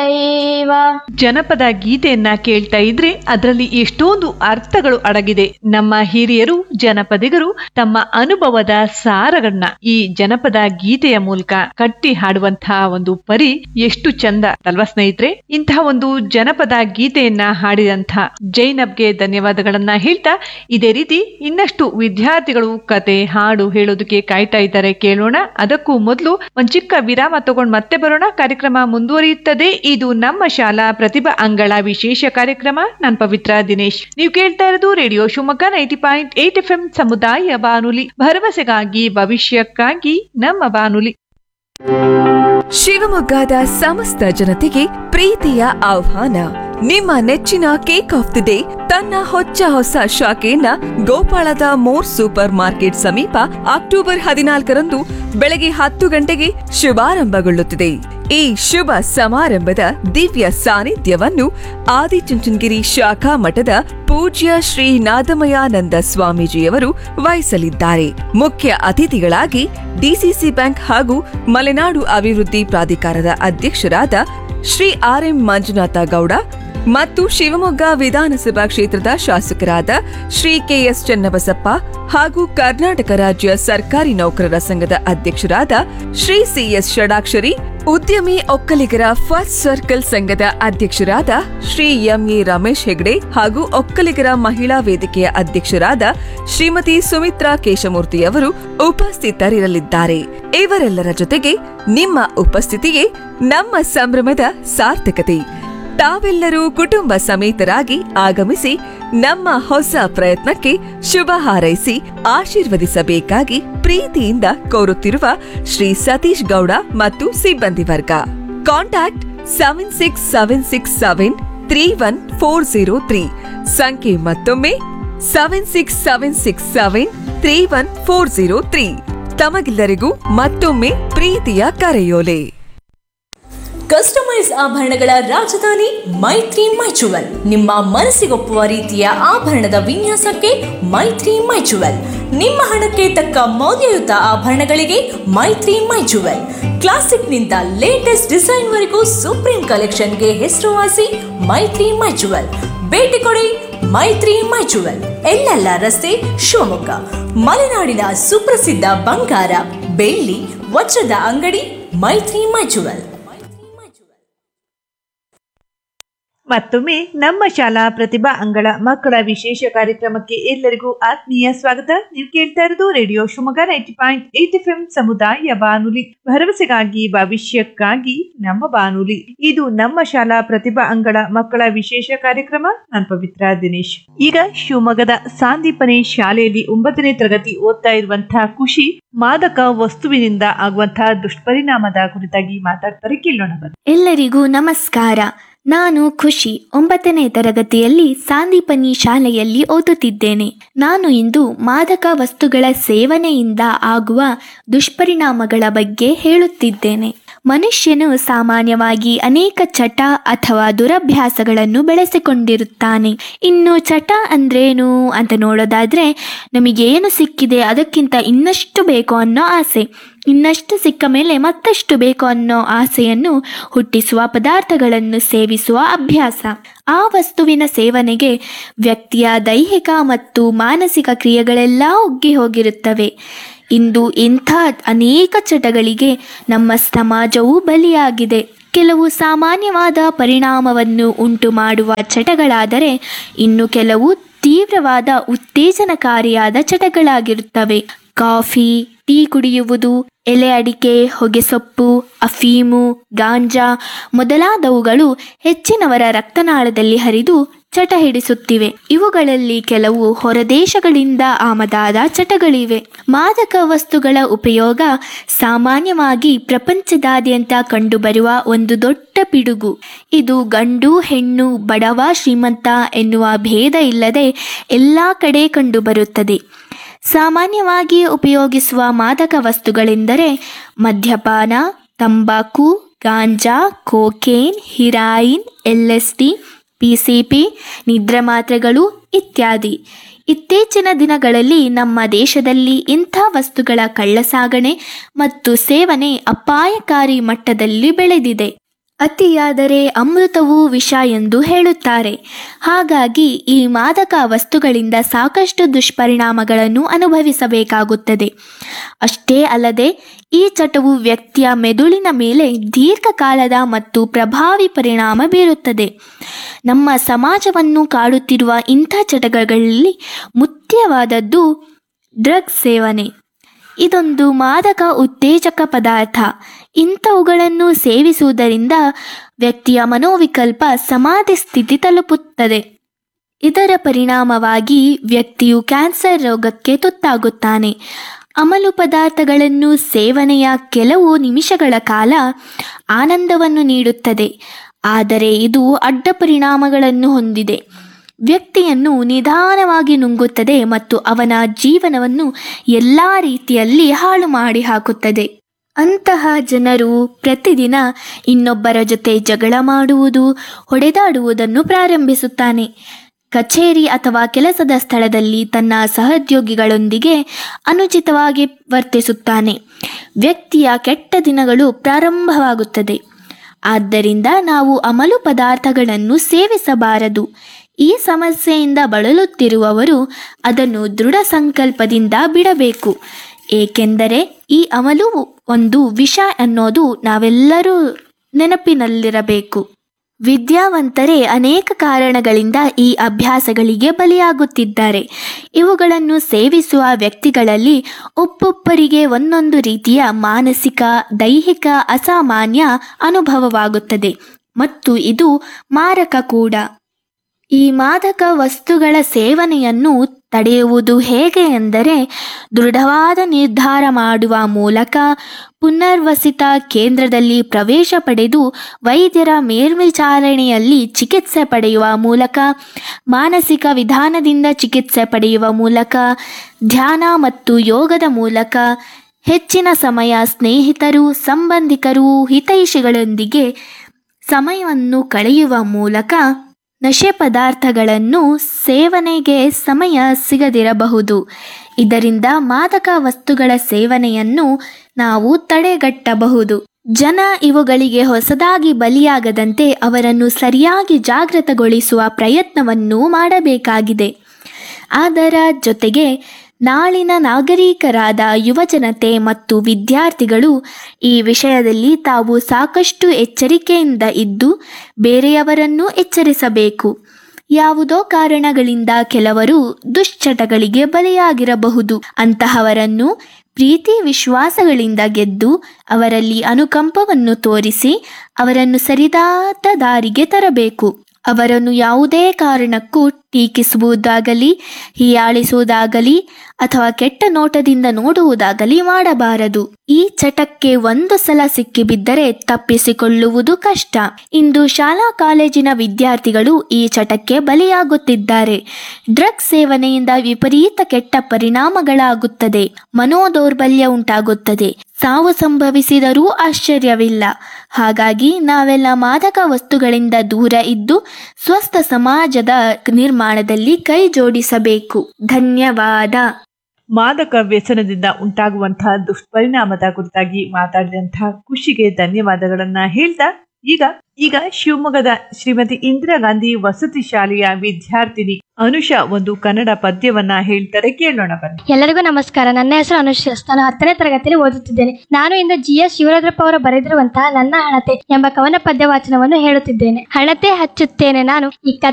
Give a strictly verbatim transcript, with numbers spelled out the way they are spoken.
ತಥೈವ. ಜನಪದ ಗೀತೆಯನ್ನ ಕೇಳ್ತಾ ಇದ್ರೆ ಅದರಲ್ಲಿ ಎಷ್ಟೊಂದು ಅರ್ಥಗಳು ಅಡಗಿದೆ. ನಮ್ಮ ಹಿರಿಯರು ಜನಪದಿಗರು ತಮ್ಮ ಅನುಭವದ ಸಾರಗಳನ್ನ ಈ ಜನಪದ ಗೀತೆಯ ಮೂಲಕ ಕಟ್ಟಿ ಹಾಡುವಂತಹ ಒಂದು ಪರಿ ಎಷ್ಟು ಚಂದ ಅಲ್ವಾ ಸ್ನೇಹಿತರೆ. ಇಂತಹ ಒಂದು ಜನಪದ ಗೀತೆಯನ್ನ ಹಾಡಿದಂತಹ ಜೈನಬ್ಗೆ ಧನ್ಯವಾದಗಳನ್ನ ಹೇಳ್ತಾ, ಇದೇ ರೀತಿ ಇನ್ನಷ್ಟು ವಿದ್ಯಾರ್ಥಿಗಳು ಕತೆ ಹಾಡು ಹೇಳೋದಕ್ಕೆ ಕಾಯ್ತಾ ಇದ್ದಾರೆ. ಕೇಳೋಣ. ಅದಕ್ಕೂ ಮೊದಲು ಒಂದ್ ಚಿಕ್ಕ ವಿರಾಮ ತಗೊಂಡು ಮತ್ತೆ ಬರೋಣ. ಕಾರ್ಯಕ್ರಮ ಮುಂದುವರಿಯುತ್ತದೆ. ಇದು ನಮ್ಮ ಶಾಲಾ ಪ್ರತಿಭಾ ಅಂಗಳ ವಿಶೇಷ ಕಾರ್ಯಕ್ರಮ. ನಾನ್ ಪವಿತ್ರ ದಿನೇಶ್. ನೀವು ಕೇಳ್ತಾ ಇರೋದು radio Shivamogga ninety point eight F M ಸಮುದಾಯ ಬಾನುಲಿ, ಭರವಸೆಗಾಗಿ ಭವಿಷ್ಯಕ್ಕಾಗಿ ನಮ್ಮ ಬಾನುಲಿ. ಶಿವಮೊಗ್ಗದ ಸಮಸ್ತ ಜನತೆಗೆ ಪ್ರೀತಿಯ ಆಹ್ವಾನ. ನಿಮ್ಮ ನೆಚ್ಚಿನ ಕೇಕ್ ಆಫ್ ದಿ ಡೇ ತನ್ನ ಹೊಚ್ಚ ಹೊಸ ಶಾಖೆಯನ್ನ ಗೋಪಾಳದ ಮೋರ್ ಸೂಪರ್ ಮಾರ್ಕೆಟ್ ಸಮೀಪ ಅಕ್ಟೋಬರ್ ಹದಿನಾಲ್ಕರಂದು ಬೆಳಗ್ಗೆ ಹತ್ತು ಗಂಟೆಗೆ ಶುಭಾರಂಭಗೊಳ್ಳುತ್ತಿದೆ. ಈ ಶುಭ ಸಮಾರಂಭದ ದಿವ್ಯ ಸಾನ್ನಿಧ್ಯವನ್ನು ಆದಿಚುಂಚನಗಿರಿ ಶಾಖಾ ಮಠದ ಪೂಜ್ಯ ಶ್ರೀ ನಾದಮಯಾನಂದ ಸ್ವಾಮೀಜಿಯವರು ವಹಿಸಲಿದ್ದಾರೆ. ಮುಖ್ಯ ಅತಿಥಿಗಳಾಗಿ ಡಿಸಿಸಿ ಬ್ಯಾಂಕ್ ಹಾಗೂ ಮಲೆನಾಡು ಅಭಿವೃದ್ಧಿ ಪ್ರಾಧಿಕಾರದ ಅಧ್ಯಕ್ಷರಾದ ಶ್ರೀ ಆರ್ ಎಂ ಮಂಜುನಾಥ ಗೌಡ ಮತ್ತು ಶಿವಮೊಗ್ಗ ವಿಧಾನಸಭಾ ಕ್ಷೇತ್ರದ ಶಾಸಕರಾದ ಶ್ರೀ ಕೆಎಸ್ ಚನ್ನಬಸಪ್ಪ ಹಾಗೂ ಕರ್ನಾಟಕ ರಾಜ್ಯ ಸರ್ಕಾರಿ ನೌಕರರ ಸಂಘದ ಅಧ್ಯಕ್ಷರಾದ ಶ್ರೀ ಸಿಎಸ್ ಷಡಾಕ್ಷರಿ, ಉದ್ಯಮಿ ಒಕ್ಕಲಿಗರ ಫಸ್ಟ್ ಸರ್ಕಲ್ ಸಂಘದ ಅಧ್ಯಕ್ಷರಾದ ಶ್ರೀ ಎಂಎ ರಮೇಶ್ ಹೆಗ್ಡೆ ಹಾಗೂ ಒಕ್ಕಲಿಗರ ಮಹಿಳಾ ವೇದಿಕೆಯ ಅಧ್ಯಕ್ಷರಾದ ಶ್ರೀಮತಿ ಸುಮಿತ್ರಾ ಕೇಶಮೂರ್ತಿಯವರು ಉಪಸ್ಥಿತರಿರಲಿದ್ದಾರೆ. ಇವರೆಲ್ಲರ ಜೊತೆಗೆ ನಿಮ್ಮ ಉಪಸ್ಥಿತಿಯೇ ನಮ್ಮ ಸಂಭ್ರಮದ ಸಾರ್ಥಕತೆ. ತಾವೆಲ್ಲರೂ ಕುಟುಂಬ ಸಮೇತರಾಗಿ ಆಗಮಿಸಿ ನಮ್ಮ ಹೊಸ ಪ್ರಯತ್ನಕ್ಕೆ ಶುಭ ಹಾರೈಸಿ ಆಶೀರ್ವದಿಸಬೇಕಾಗಿ ಪ್ರೀತಿಯಿಂದ ಕೋರುತ್ತಿರುವ ಶ್ರೀ ಸತೀಶ್ ಗೌಡ ಮತ್ತು ಸಿಬ್ಬಂದಿ ವರ್ಗ. Contact seven six seven six seven three one four zero three. ಸಂಖ್ಯೆ ಮತ್ತೊಮ್ಮೆ seven six seven six seven three one four zero three. ತಮಗೆಲ್ಲರಿಗೂ ಮತ್ತೊಮ್ಮೆ ಪ್ರೀತಿಯ ಕರೆಯೋಲೆ. ಕಸ್ಟಮೈಸ್ ಆಭರಣಗಳ ರಾಜಧಾನಿ ಮೈತ್ರಿ ಮೈಚುವಲ್. ನಿಮ್ಮ ಮನಸ್ಸಿಗೊಪ್ಪುವ ರೀತಿಯ ಆಭರಣದ ವಿನ್ಯಾಸಕ್ಕೆ ಮೈತ್ರಿ ಮೈಚುವಲ್. ನಿಮ್ಮ ಹಣಕ್ಕೆ ತಕ್ಕ ಮೌಲ್ಯಯುತ ಆಭರಣಗಳಿಗೆ ಮೈತ್ರಿ ಮೈಚುವಲ್. ಕ್ಲಾಸಿಕ್ನಿಂದ ಲೇಟೆಸ್ಟ್ ಡಿಸೈನ್ ವರೆಗೂ ಸುಪ್ರೀಂ ಕಲೆಕ್ಷನ್ಗೆ ಹೆಸರುವಾಸಿ ಮೈತ್ರಿ ಮೈಚುವಲ್. ಭೇಟಿ ಕೊಡಿ ಮೈತ್ರಿ ಮೈಚುವಲ್, ಎಲ್ಲೆಲ್ಲ ರಸ್ತೆ, ಶಿವಮೊಗ್ಗ. ಮಲೆನಾಡಿನ ಸುಪ್ರಸಿದ್ಧ ಬಂಗಾರ, ಬೆಳ್ಳಿ, ವಜ್ರದ ಅಂಗಡಿ ಮೈತ್ರಿ ಮೈಚುವಲ್. ಮತ್ತೊಮ್ಮೆ ನಮ್ಮ ಶಾಲಾ ಪ್ರತಿಭಾ ಅಂಗಳ ಮಕ್ಕಳ ವಿಶೇಷ ಕಾರ್ಯಕ್ರಮಕ್ಕೆ ಎಲ್ಲರಿಗೂ ಆತ್ಮೀಯ ಸ್ವಾಗತ. ನೀವು ಕೇಳ್ತಾ ಇರೋದು radio Shivamogga ninety point eight F M ಸಮುದಾಯ ಬಾನುಲಿ, ಭರವಸೆಗಾಗಿ ಭವಿಷ್ಯಕ್ಕಾಗಿ ನಮ್ಮ ಬಾನುಲಿ. ಇದು ನಮ್ಮ ಶಾಲಾ ಪ್ರತಿಭಾ ಅಂಗಳ ಮಕ್ಕಳ ವಿಶೇಷ ಕಾರ್ಯಕ್ರಮ. ನಾನು ಪವಿತ್ರ ದಿನೇಶ್. ಈಗ ಶಿವಮೊಗ್ಗದ ಸಾಂದೀಪನಿ ಶಾಲೆಯಲ್ಲಿ ಒಂಬತ್ತನೇ ತರಗತಿ ಓದ್ತಾ ಇರುವಂತಹ ಖುಷಿ ಮಾದಕ ವಸ್ತುವಿನಿಂದ ಆಗುವಂತಹ ದುಷ್ಪರಿಣಾಮದ ಕುರಿತಾಗಿ ಮಾತಾಡ್ತಾರೆ. ಕೇಳೋಣ. ಎಲ್ಲರಿಗೂ ನಮಸ್ಕಾರ. ನಾನು ಖುಷಿ, ಒಂಬತ್ತನೇ ತರಗತಿಯಲ್ಲಿ ಸಾಂದೀಪನಿ ಶಾಲೆಯಲ್ಲಿ ಓದುತ್ತಿದ್ದೇನೆ. ನಾನು ಇಂದು ಮಾದಕ ವಸ್ತುಗಳ ಸೇವನೆಯಿಂದ ಆಗುವ ದುಷ್ಪರಿಣಾಮಗಳ ಬಗ್ಗೆ ಹೇಳುತ್ತಿದ್ದೇನೆ. ಮನುಷ್ಯನು ಸಾಮಾನ್ಯವಾಗಿ ಅನೇಕ ಚಟ ಅಥವಾ ದುರಭ್ಯಾಸಗಳನ್ನು ಬೆಳೆಸಿಕೊಂಡಿರುತ್ತಾನೆ. ಇನ್ನು ಚಟ ಅಂದ್ರೇನು ಅಂತ ನೋಡೋದಾದ್ರೆ, ನಮಗೇನು ಸಿಕ್ಕಿದೆ ಅದಕ್ಕಿಂತ ಇನ್ನಷ್ಟು ಬೇಕು ಅನ್ನೋ ಆಸೆ, ಇನ್ನಷ್ಟು ಸಿಕ್ಕ ಮೇಲೆ ಮತ್ತಷ್ಟು ಬೇಕು ಅನ್ನೋ ಆಸೆಯನ್ನು ಹುಟ್ಟಿಸುವ ಪದಾರ್ಥಗಳನ್ನು ಸೇವಿಸುವ ಅಭ್ಯಾಸ. ಆ ವಸ್ತುವಿನ ಸೇವನೆಗೆ ವ್ಯಕ್ತಿಯ ದೈಹಿಕ ಮತ್ತು ಮಾನಸಿಕ ಕ್ರಿಯೆಗಳೆಲ್ಲ ಒಗ್ಗಿ ಹೋಗಿರುತ್ತವೆ. ಇಂದು ಇಂಥ ಅನೇಕ ಚಟಗಳಿಗೆ ನಮ್ಮ ಸಮಾಜವು ಬಲಿಯಾಗಿದೆ. ಕೆಲವು ಸಾಮಾನ್ಯವಾದ ಪರಿಣಾಮವನ್ನು ಉಂಟು ಮಾಡುವ ಚಟಗಳಾದರೆ, ಇನ್ನು ಕೆಲವು ತೀವ್ರವಾದ ಉತ್ತೇಜನಕಾರಿಯಾದ ಚಟಗಳಾಗಿರುತ್ತವೆ. ಕಾಫಿ, ಟೀ ಕುಡಿಯುವುದು, ಎಲೆ ಅಡಿಕೆ, ಹೊಗೆಸೊಪ್ಪು, ಅಫೀಮು, ಗಾಂಜಾ ಮೊದಲಾದವುಗಳು ಹೆಚ್ಚಿನವರ ರಕ್ತನಾಳದಲ್ಲಿ ಹರಿದು ಚಟ ಹಿಡಿಸುತ್ತಿವೆ. ಇವುಗಳಲ್ಲಿ ಕೆಲವು ಹೊರದೇಶಗಳಿಂದ ಆಮದಾದ ಚಟಗಳಿವೆ. ಮಾದಕ ವಸ್ತುಗಳ ಉಪಯೋಗ ಸಾಮಾನ್ಯವಾಗಿ ಪ್ರಪಂಚದಾದ್ಯಂತ ಕಂಡುಬರುವ ಒಂದು ದೊಡ್ಡ ಪಿಡುಗು. ಇದು ಗಂಡು ಹೆಣ್ಣು, ಬಡವ ಶ್ರೀಮಂತ ಎನ್ನುವ ಭೇದ ಇಲ್ಲದೆ ಎಲ್ಲ ಕಡೆ ಕಂಡುಬರುತ್ತದೆ. ಸಾಮಾನ್ಯವಾಗಿ ಉಪಯೋಗಿಸುವ ಮಾದಕ ವಸ್ತುಗಳೆಂದರೆ ಮದ್ಯಪಾನ, ತಂಬಾಕು, ಗಾಂಜಾ, cocaine, ಹಿರಾಯಿನ್, L S D, P C P, ನಿದ್ರೆ ಮಾತ್ರೆಗಳು ಇತ್ಯಾದಿ. ಇತ್ತೀಚಿನ ದಿನಗಳಲ್ಲಿ ನಮ್ಮ ದೇಶದಲ್ಲಿ ಇಂಥ ವಸ್ತುಗಳ ಕಳ್ಳಸಾಗಣೆ ಮತ್ತು ಸೇವನೆ ಅಪಾಯಕಾರಿ ಮಟ್ಟದಲ್ಲಿ ಬೆಳೆದಿದೆ. ಅತಿಯಾದರೆ ಅಮೃತವೂ ವಿಷ ಎಂದು ಹೇಳುತ್ತಾರೆ. ಹಾಗಾಗಿ ಈ ಮಾದಕ ವಸ್ತುಗಳಿಂದ ಸಾಕಷ್ಟು ದುಷ್ಪರಿಣಾಮಗಳನ್ನು ಅನುಭವಿಸಬೇಕಾಗುತ್ತದೆ. ಅಷ್ಟೇ ಅಲ್ಲದೆ ಈ ಚಟವು ವ್ಯಕ್ತಿಯ ಮೆದುಳಿನ ಮೇಲೆ ದೀರ್ಘಕಾಲದ ಮತ್ತು ಪ್ರಭಾವಿ ಪರಿಣಾಮ ಬೀರುತ್ತದೆ. ನಮ್ಮ ಸಮಾಜವನ್ನು ಕಾಡುತ್ತಿರುವ ಇಂಥ ಚಟಗಳಲ್ಲಿ ಮುಖ್ಯವಾದದ್ದು ಡ್ರಗ್ಸ್ ಸೇವನೆ. ಇದೊಂದು ಮಾದಕ ಉತ್ತೇಜಕ ಪದಾರ್ಥ. ಇಂಥವುಗಳನ್ನು ಸೇವಿಸುವುದರಿಂದ ವ್ಯಕ್ತಿಯ ಮನೋವಿಕಲ್ಪ ಸಮಾಧಿ ಸ್ಥಿತಿ ತಲುಪುತ್ತದೆ. ಇದರ ಪರಿಣಾಮವಾಗಿ ವ್ಯಕ್ತಿಯು ಕ್ಯಾನ್ಸರ್ ರೋಗಕ್ಕೆ ತುತ್ತಾಗುತ್ತಾನೆ. ಅಮಲು ಪದಾರ್ಥಗಳನ್ನು ಸೇವನೆಯ ಕೆಲವು ನಿಮಿಷಗಳ ಕಾಲ ಆನಂದವನ್ನು ನೀಡುತ್ತದೆ, ಆದರೆ ಇದು ಅಡ್ಡ ಪರಿಣಾಮಗಳನ್ನು ಹೊಂದಿದೆ. ವ್ಯಕ್ತಿಯನ್ನು ನಿಧಾನವಾಗಿ ನುಂಗುತ್ತದೆ ಮತ್ತು ಅವನ ಜೀವನವನ್ನು ಎಲ್ಲ ರೀತಿಯಲ್ಲಿ ಹಾಳು ಮಾಡಿ ಹಾಕುತ್ತದೆ. ಅಂತಹ ಜನರು ಪ್ರತಿದಿನ ಇನ್ನೊಬ್ಬರ ಜೊತೆ ಜಗಳ ಮಾಡುವುದು, ಹೊಡೆದಾಡುವುದನ್ನು ಪ್ರಾರಂಭಿಸುತ್ತಾನೆ. ಕಚೇರಿ ಅಥವಾ ಕೆಲಸದ ಸ್ಥಳದಲ್ಲಿ ತನ್ನ ಸಹೋದ್ಯೋಗಿಗಳೊಂದಿಗೆ ಅನುಚಿತವಾಗಿ ವರ್ತಿಸುತ್ತಾನೆ. ವ್ಯಕ್ತಿಯ ಕೆಟ್ಟ ದಿನಗಳು ಪ್ರಾರಂಭವಾಗುತ್ತದೆ. ಆದ್ದರಿಂದ ನಾವು ಅಮಲು ಪದಾರ್ಥಗಳನ್ನು ಸೇವಿಸಬಾರದು. ಈ ಸಮಸ್ಯೆಯಿಂದ ಬಳಲುತ್ತಿರುವವರು ಅದನ್ನು ದೃಢ ಸಂಕಲ್ಪದಿಂದ ಬಿಡಬೇಕು, ಏಕೆಂದರೆ ಈ ಅಮಲು ಒಂದು ವಿಷ ಅನ್ನೋದು ನಾವೆಲ್ಲರೂ ನೆನಪಿನಲ್ಲಿರಬೇಕು. ವಿದ್ಯಾವಂತರೇ ಅನೇಕ ಕಾರಣಗಳಿಂದ ಈ ಅಭ್ಯಾಸಗಳಿಗೆ ಬಲಿಯಾಗುತ್ತಿದ್ದಾರೆ. ಇವುಗಳನ್ನು ಸೇವಿಸುವ ವ್ಯಕ್ತಿಗಳಲ್ಲಿ ಒಬ್ಬೊಬ್ಬರಿಗೆ ಒಂದೊಂದು ರೀತಿಯ ಮಾನಸಿಕ, ದೈಹಿಕ ಅಸಾಮಾನ್ಯ ಅನುಭವವಾಗುತ್ತದೆ ಮತ್ತು ಇದು ಮಾರಕ ಕೂಡ. ಈ ಮಾದಕ ವಸ್ತುಗಳ ಸೇವನೆಯನ್ನು ತಡೆಯುವುದು ಹೇಗೆ ಎಂದರೆ ದೃಢವಾದ ನಿರ್ಧಾರ ಮಾಡುವ ಮೂಲಕ, ಪುನರ್ವಸಿತ ಕೇಂದ್ರದಲ್ಲಿ ಪ್ರವೇಶ ಪಡೆದು ವೈದ್ಯರ ಮೇಲ್ವಿಚಾರಣೆಯಲ್ಲಿ ಚಿಕಿತ್ಸೆ ಪಡೆಯುವ ಮೂಲಕ, ಮಾನಸಿಕ ವಿಧಾನದಿಂದ ಚಿಕಿತ್ಸೆ ಪಡೆಯುವ ಮೂಲಕ, ಧ್ಯಾನ ಮತ್ತು ಯೋಗದ ಮೂಲಕ, ಹೆಚ್ಚಿನ ಸಮಯ ಸ್ನೇಹಿತರು, ಸಂಬಂಧಿಕರು, ಹಿತೈಷಿಗಳೊಂದಿಗೆ ಸಮಯವನ್ನು ಕಳೆಯುವ ಮೂಲಕ, ನಶೆ ಪದಾರ್ಥಗಳನ್ನು ಸೇವನೆಗೆ ಸಮಯ ಸಿಗದಿರಬಹುದು. ಇದರಿಂದ ಮಾದಕ ವಸ್ತುಗಳ ಸೇವನೆಯನ್ನು ನಾವು ತಡೆಗಟ್ಟಬಹುದು. ಜನ ಇವುಗಳಿಗೆ ಹೊಸದಾಗಿ ಬಲಿಯಾಗದಂತೆ ಅವರನ್ನು ಸರಿಯಾಗಿ ಜಾಗೃತಗೊಳಿಸುವ ಪ್ರಯತ್ನವನ್ನು ಮಾಡಬೇಕಾಗಿದೆ. ಅದರ ಜೊತೆಗೆ ನಾಳಿನ ನಾಗರಿಕರಾದ ಯುವಜನತೆ ಮತ್ತು ವಿದ್ಯಾರ್ಥಿಗಳು ಈ ವಿಷಯದಲ್ಲಿ ತಾವು ಸಾಕಷ್ಟು ಎಚ್ಚರಿಕೆಯಿಂದ ಇದ್ದು ಬೇರೆಯವರನ್ನು ಎಚ್ಚರಿಸಬೇಕು. ಯಾವುದೋ ಕಾರಣಗಳಿಂದ ಕೆಲವರು ದುಶ್ಚಟಗಳಿಗೆ ಬಲಿಯಾಗಿರಬಹುದು. ಅಂತಹವರನ್ನು ಪ್ರೀತಿ ವಿಶ್ವಾಸಗಳಿಂದ ಗೆದ್ದು ಅವರಲ್ಲಿ ಅನುಕಂಪವನ್ನು ತೋರಿಸಿ ಅವರನ್ನು ಸರಿದಾದ ದಾರಿಗೆ ತರಬೇಕು. ಅವರನ್ನು ಯಾವುದೇ ಕಾರಣಕ್ಕೂ ಟೀಕಿಸುವುದಾಗಲಿ, ಹೀಯಾಳಿಸುವುದಾಗಲಿ ಅಥವಾ ಕೆಟ್ಟ ನೋಟದಿಂದ ನೋಡುವುದಾಗಲಿ ಮಾಡಬಾರದು. ಈ ಚಟಕ್ಕೆ ಒಂದು ಸಲ ಸಿಕ್ಕಿಬಿದ್ದರೆ ತಪ್ಪಿಸಿಕೊಳ್ಳುವುದು ಕಷ್ಟ. ಇಂದು ಶಾಲಾ ಕಾಲೇಜಿನ ವಿದ್ಯಾರ್ಥಿಗಳು ಈ ಚಟಕ್ಕೆ ಬಲಿಯಾಗುತ್ತಿದ್ದಾರೆ. ಡ್ರಗ್ಸ್ ಸೇವನೆಯಿಂದ ವಿಪರೀತ ಕೆಟ್ಟ ಪರಿಣಾಮಗಳಾಗುತ್ತದೆ. ಮನೋದೌರ್ಬಲ್ಯ ಉಂಟಾಗುತ್ತದೆ. ಸಾವು ಸಂಭವಿಸಿದರೂ ಆಶ್ಚರ್ಯವಿಲ್ಲ. ಹಾಗಾಗಿ ನಾವೆಲ್ಲ ಮಾದಕ ವಸ್ತುಗಳಿಂದ ದೂರ ಇದ್ದು ಸ್ವಸ್ಥ ಸಮಾಜದ ನಿರ್ಮಾಣದಲ್ಲಿ ಕೈ ಜೋಡಿಸಬೇಕು. ಧನ್ಯವಾದ. ಮಾದಕ ವ್ಯಸನದಿಂದ ಉಂಟಾಗುವಂತಹ ದುಷ್ಪರಿಣಾಮದ ಕುರಿತಾಗಿ ಮಾತಾಡಿದಂತಹ ಖುಷಿಗೆ ಧನ್ಯವಾದಗಳನ್ನ ಹೇಳ್ತಾ ಈಗ ಈಗ ಶಿವಮೊಗ್ಗದ ಶ್ರೀಮತಿ ಇಂದಿರಾ ಗಾಂಧಿ ವಸತಿ ಶಾಲೆಯ ವಿದ್ಯಾರ್ಥಿನಿ ಅನುಷಾ ಒಂದು ಕನ್ನಡ ಪದ್ಯವನ್ನ ಹೇಳ್ತಾರೆ, ಕೇಳೋಣ ಬನ್ನಿ. ಎಲ್ಲರಿಗೂ ನಮಸ್ಕಾರ. ನನ್ನ ಹೆಸರು ಅನುಷಾ. ನಾನು ಹತ್ತನೇ ತರಗತಿಯಲ್ಲಿ ಓದುತ್ತಿದ್ದೇನೆ. ನಾನು ಇಂದು ಜಿ ಎಸ್ ಶಿವರುದ್ರಪ್ಪ ಅವರು ಬರೆದಿರುವಂತಹ ನನ್ನ ಹಣತೆ ಎಂಬ ಕವನ ಪದ್ಯ ವಾಚನವನ್ನು ಹೇಳುತ್ತಿದ್ದೇನೆ. ಹಣತೆ ಹಚ್ಚುತ್ತೇನೆ ನಾನು ಈ